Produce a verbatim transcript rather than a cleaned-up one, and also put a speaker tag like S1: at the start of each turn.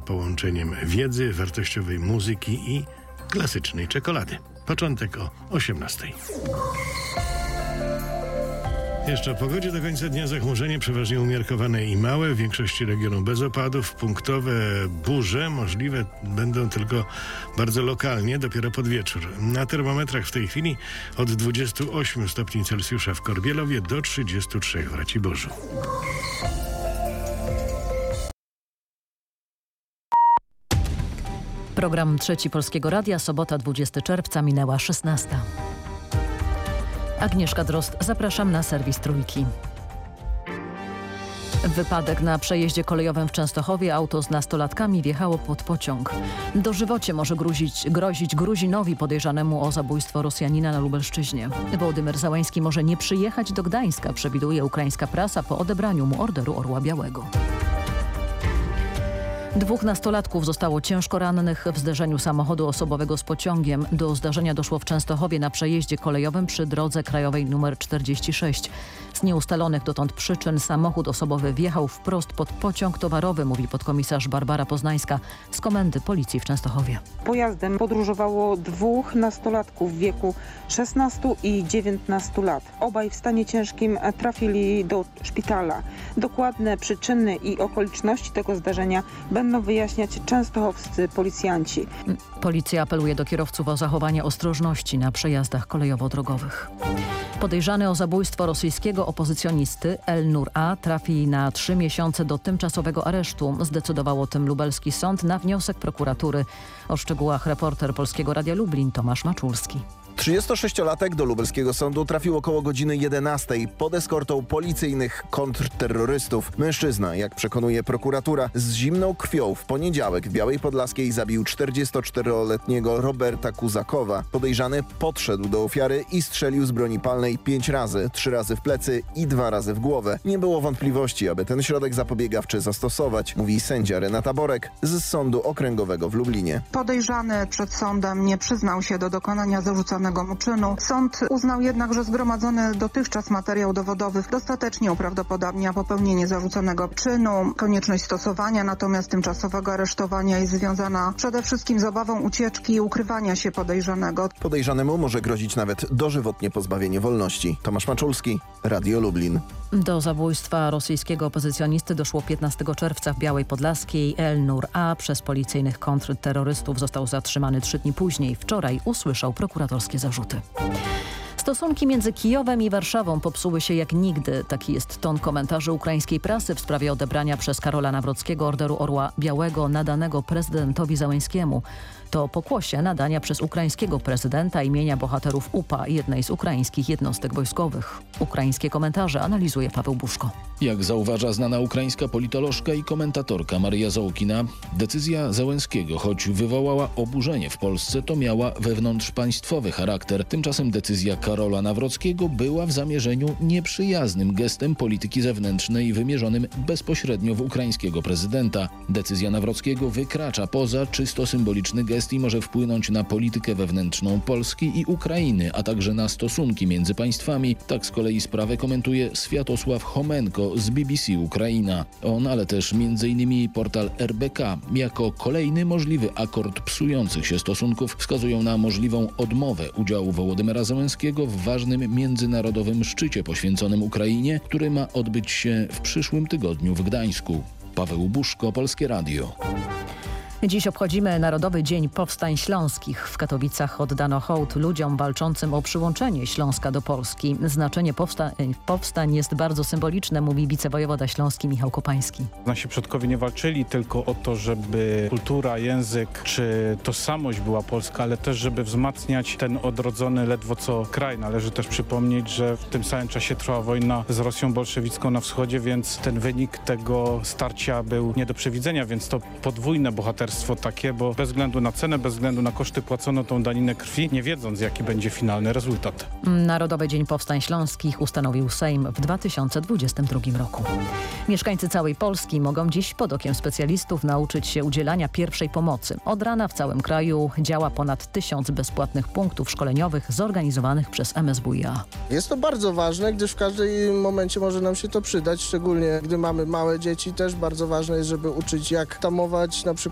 S1: połączeniem wiedzy, wartościowej muzyki i klasycznej czekolady. Początek o osiemnastej. Jeszcze o pogodzie. Do końca dnia zachmurzenie przeważnie umiarkowane i małe. W większości regionu bez opadów. Punktowe burze możliwe będą tylko bardzo lokalnie, dopiero pod wieczór. Na termometrach w tej chwili od dwudziestu ośmiu stopni Celsjusza w Korbielowie do trzydziestu trzech w Raciborzu.
S2: Program Trzeci Polskiego Radia, sobota dwudziestego czerwca, minęła szesnasta. Agnieszka Drozd, zapraszam na serwis Trójki. Wypadek na przejeździe kolejowym w Częstochowie. Auto z nastolatkami wjechało pod pociąg. Dożywocie może grozić, grozić Gruzinowi podejrzanemu o zabójstwo Rosjanina na Lubelszczyźnie. Wołodymyr Zełański może nie przyjechać do Gdańska, przewiduje ukraińska prasa po odebraniu mu Orderu Orła Białego. Dwóch nastolatków zostało ciężko rannych w zderzeniu samochodu osobowego z pociągiem. Do zdarzenia doszło w Częstochowie na przejeździe kolejowym przy drodze krajowej nr czterdzieści sześć. Z nieustalonych dotąd przyczyn samochód osobowy wjechał wprost pod pociąg towarowy, mówi podkomisarz Barbara Poznańska z Komendy Policji w Częstochowie.
S3: Pojazdem podróżowało dwóch nastolatków w wieku szesnastu i dziewiętnastu lat. Obaj w stanie ciężkim trafili do szpitala. Dokładne przyczyny i okoliczności tego zdarzenia będą wyjaśniać częstochowscy policjanci.
S2: Policja apeluje do kierowców o zachowanie ostrożności na przejazdach kolejowo-drogowych. Podejrzany o zabójstwo rosyjskiego opozycjonisty El-Nur A trafi na trzy miesiące do tymczasowego aresztu. Zdecydował o tym lubelski sąd na wniosek prokuratury. O szczegółach reporter Polskiego Radia Lublin Tomasz Maczulski.
S4: trzydziestosześciolatek do lubelskiego sądu trafił około godziny jedenastej pod eskortą policyjnych kontrterrorystów. Mężczyzna, jak przekonuje prokuratura, z zimną krwią w poniedziałek w Białej Podlaskiej zabił czterdziestoczteroletniego Roberta Kuzakowa. Podejrzany podszedł do ofiary i strzelił z broni palnej pięć razy, trzy razy w plecy i dwa razy w głowę. Nie było wątpliwości, aby ten środek zapobiegawczy zastosować, mówi sędzia Renata Borek z Sądu Okręgowego w Lublinie.
S5: Podejrzany przed sądem nie przyznał się do dokonania zarzucanego mu czynu. Sąd uznał jednak, że zgromadzony dotychczas materiał dowodowy dostatecznie uprawdopodobnia popełnienie zarzuconego czynu. Konieczność stosowania natomiast tymczasowego aresztowania jest związana przede wszystkim z obawą ucieczki i ukrywania się podejrzanego.
S4: Podejrzanemu może grozić nawet dożywotnie pozbawienie wolności. Tomasz Maczulski, Radio Lublin.
S2: Do zabójstwa rosyjskiego opozycjonisty doszło piętnastego czerwca w Białej Podlaskiej. El-Nur A przez policyjnych kontrterrorystów został zatrzymany trzy dni później. Wczoraj usłyszał prokuratorskie zarzuty. Stosunki między Kijowem i Warszawą popsuły się jak nigdy. Taki jest ton komentarzy ukraińskiej prasy w sprawie odebrania przez Karola Nawrockiego Orderu Orła Białego nadanego prezydentowi Zełańskiemu. To pokłosie nadania przez ukraińskiego prezydenta imienia bohaterów U P A, jednej z ukraińskich jednostek wojskowych. Ukraińskie komentarze analizuje Paweł Buszko.
S6: Jak zauważa znana ukraińska politolożka i komentatorka Maria Zołkina, decyzja Zełenskiego, choć wywołała oburzenie w Polsce, to miała wewnątrzpaństwowy charakter. Tymczasem decyzja Karola Nawrockiego była w zamierzeniu nieprzyjaznym gestem polityki zewnętrznej wymierzonym bezpośrednio w ukraińskiego prezydenta. Decyzja Nawrockiego wykracza poza czysto symboliczny gest i może wpłynąć na politykę wewnętrzną Polski i Ukrainy, a także na stosunki między państwami. Tak z kolei sprawę komentuje Światosław Homenko z B B C Ukraina. On, ale też między innymi portal R B K, jako kolejny możliwy akord psujących się stosunków wskazują na możliwą odmowę udziału Wołodymyra Zełenskiego w ważnym międzynarodowym szczycie poświęconym Ukrainie, który ma odbyć się w przyszłym tygodniu w Gdańsku. Paweł Buszko, Polskie Radio.
S2: Dziś obchodzimy Narodowy Dzień Powstań Śląskich. W Katowicach oddano hołd ludziom walczącym o przyłączenie Śląska do Polski. Znaczenie powsta powstań jest bardzo symboliczne, mówi wicewojewoda śląski Michał Kopański.
S7: Nasi przodkowie nie walczyli tylko o to, żeby kultura, język czy tożsamość była polska, ale też żeby wzmacniać ten odrodzony ledwo co kraj. Należy też przypomnieć, że w tym samym czasie trwała wojna z Rosją bolszewicką na wschodzie, więc ten wynik tego starcia był nie do przewidzenia, więc to podwójne bohaterstwo takie, bo bez względu na cenę, bez względu na koszty płacono tą daninę krwi, nie wiedząc jaki będzie finalny rezultat.
S2: Narodowy Dzień Powstań Śląskich ustanowił Sejm w dwa tysiące dwudziestym drugim roku. Mieszkańcy całej Polski mogą dziś pod okiem specjalistów nauczyć się udzielania pierwszej pomocy. Od rana w całym kraju działa ponad tysiąc bezpłatnych punktów szkoleniowych zorganizowanych przez M S W i A.
S8: Jest to bardzo ważne, gdyż w każdym momencie może nam się to przydać, szczególnie gdy mamy małe dzieci. Też bardzo ważne jest, żeby uczyć jak tamować na przykład